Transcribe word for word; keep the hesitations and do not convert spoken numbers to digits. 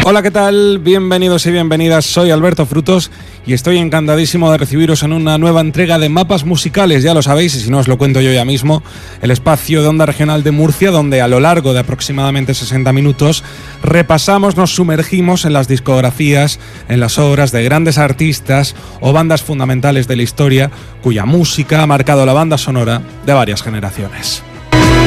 Hola, ¿qué tal? Bienvenidos y bienvenidas, soy Alberto Frutos y estoy encantadísimo de recibiros en una nueva entrega de Mapas Musicales, ya lo sabéis, y si no os lo cuento yo ya mismo, el espacio de Onda Regional de Murcia, donde a lo largo de aproximadamente sesenta minutos repasamos, nos sumergimos en las discografías, en las obras de grandes artistas o bandas fundamentales de la historia, cuya música ha marcado la banda sonora de varias generaciones.